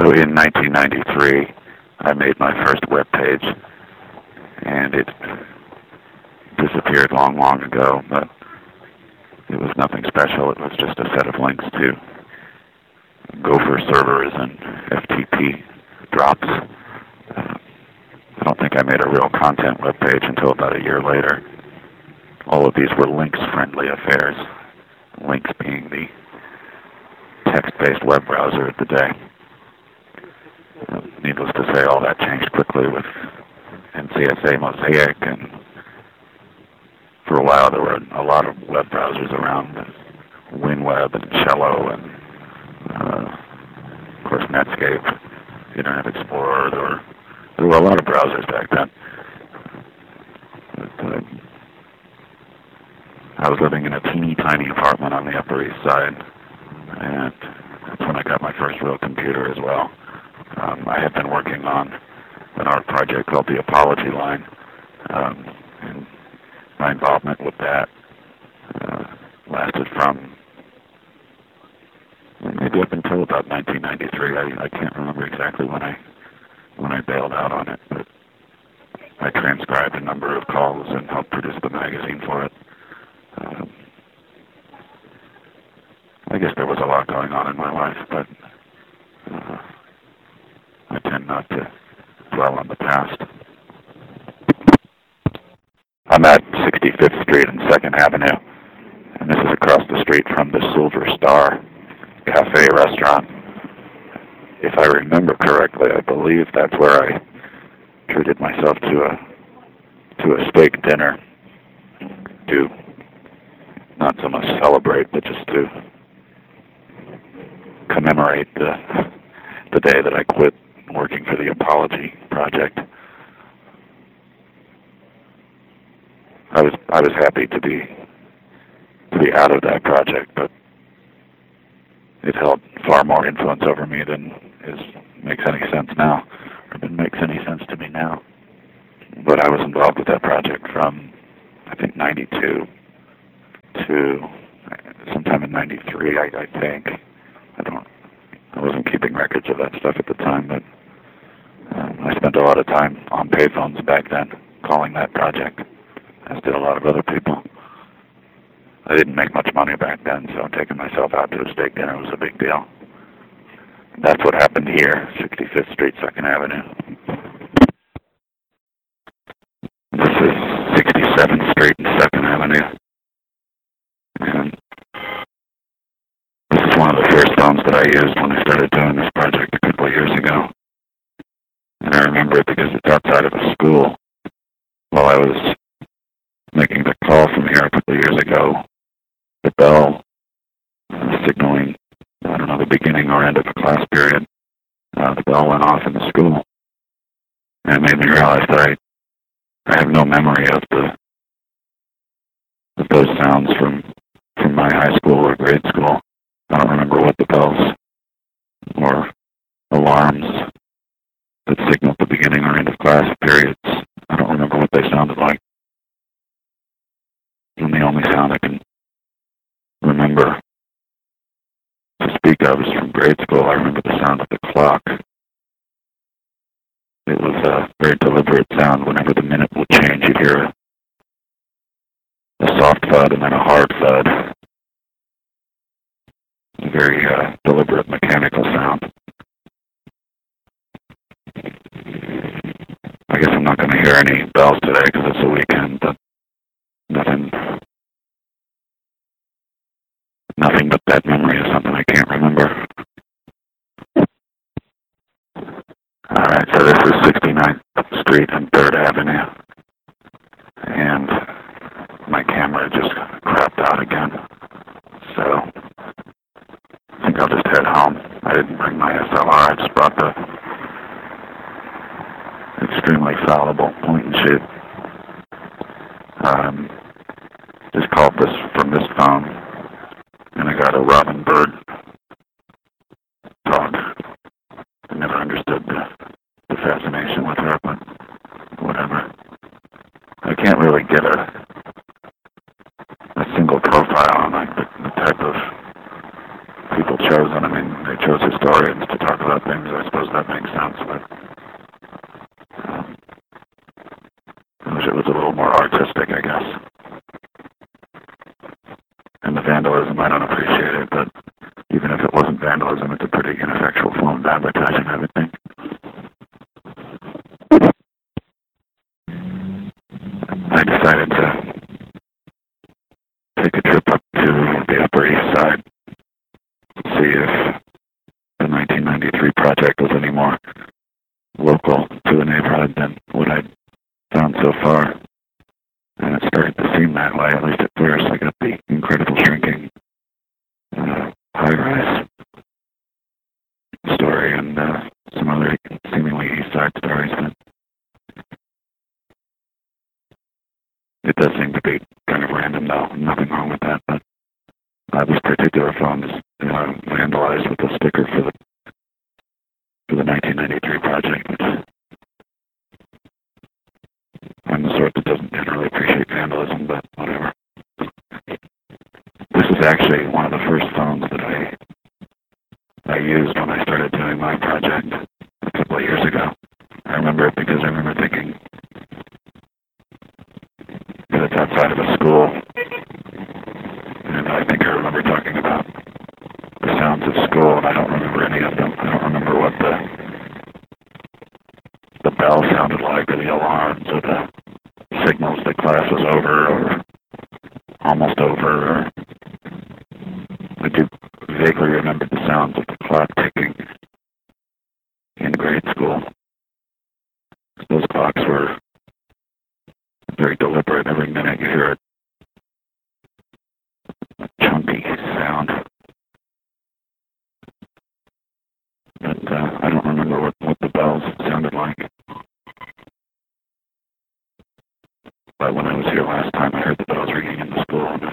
So in 1993, I made my first web page, and it disappeared long ago, but it was nothing special. It was just a set of links to Gopher servers and FTP drops. I don't think I made a real content web page until about a year later. All of these were links-friendly affairs, links being the text-based web browser of the day. Needless to say, all that changed quickly with NCSA Mosaic, and for a while there were a lot of web browsers around, WinWeb and Cello, and of course Netscape, Internet Explorer. There were a lot of browsers back then. But, I was living in a teeny tiny apartment on the Upper East Side, and that's when I got my first real computer as well. I had been working on an art project called The Apology Line, and my involvement with that lasted from maybe up until about 1993. I can't remember exactly when I bailed out on it, but I transcribed a number of calls and helped produce the magazine for it. I guess there was a lot going on in my life, but I tend not to dwell on the past. I'm at 65th Street and 2nd Avenue, and this is across the street from the Silver Star Cafe restaurant. If I remember correctly, I believe that's where I treated myself to a steak dinner to not so much celebrate, but just to commemorate the day that I quit working for the Apology Project. I was happy to be out of that project, but it held far more influence over me than makes any sense now, or than makes any sense to me now. But I was involved with that project from, I think, 92 to sometime in 93, I think. I wasn't keeping records of that stuff at the time, but I spent a lot of time on payphones back then calling that project, as did a lot of other people. I didn't make much money back then, so taking myself out to a steak dinner was a big deal. That's what happened here, 65th Street, 2nd Avenue. This is 67th Street and 2nd Avenue. And this is one of the first phones that I used when I started doing this project a couple of years ago. And I remember it because it's outside of a school. While I was making the call from here a couple of years ago, the bell signaling, I don't know, the beginning or end of a class period, the bell went off in the school. And it made me realize that I have no memory of those sounds from my high school or grade school. I don't remember what the bells or alarms that signaled the beginning or end of class periods. I don't remember what they sounded like. And the only sound I can remember to speak of is from grade school. I remember the sound of the clock. It was a very deliberate sound. Whenever the minute would change, you'd hear a soft thud and then a hard thud. A very deliberate mechanical sound. I guess I'm not going to hear any bells today because it's a weekend, but nothing but that memory of something I can't remember. Alright, so this is 69th Street and 3rd Avenue. And my camera just crapped out again. So I think I'll just head home. I didn't bring my SLR, I just brought the extremely fallible point and shoot. Just called this from this phone, and I got a Robin Bird talk. I never understood the fascination with her, but whatever. I can't really get a single profile on like the type of people chosen. I mean, they chose historians to talk about things I suppose vandalism. It's a pretty ineffectual form of advertising, I would think. I decided to take a trip up to the Upper East Side, see if the 1993 project was any more local to the neighborhood than what I'd found so far. And it started to seem that way, at least at first. I got the incredible shrinking high-rise story and some other seemingly East Side stories. But it does seem to be kind of random, though. Nothing wrong with that. But this particular phone is vandalized with a sticker for the 1993 project, which I'm the sort that doesn't generally appreciate vandalism, but whatever. This is actually one of the first phones that I used when I started doing my project a couple of years ago. I remember it because I remember thinking that it's outside of a school, and I think I remember talking about the sounds of school, and I don't remember any of them. I don't remember what the bell sounded like, or the alarms, or the signals that class was over, or almost over, or I do vaguely remember the sounds of the clock ticking in grade school. Those clocks were very deliberate. Every minute you hear a chunky sound. But I don't remember what the bells sounded like. But when I was here last time, I heard the bells ringing in the school, and